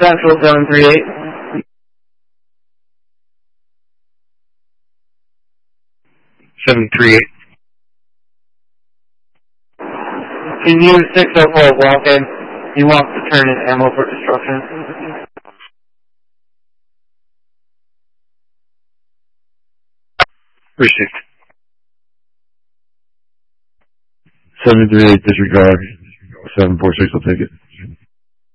Central 738. 738. Can you 604 walk in? He wants to turn in ammo for destruction. Received. 738 disregard. 746 will take it.